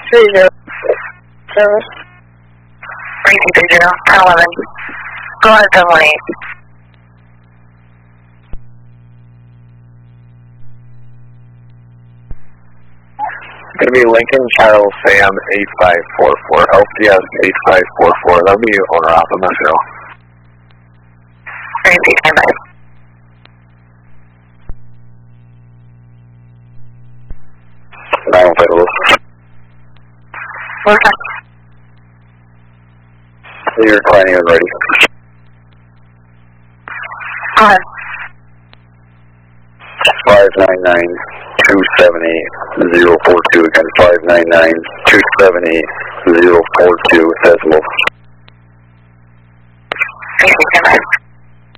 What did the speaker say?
30. Service. 3230, 1011. Go ahead, 718. Going to be Lincoln Charles Sam 8544, LCS 8544. That'll be owner Optimus Hill. 3210. Nine Federal. Okay. You're planning and ready. Go ahead. 599-278-042, again 599-278-042 decimals. 3210.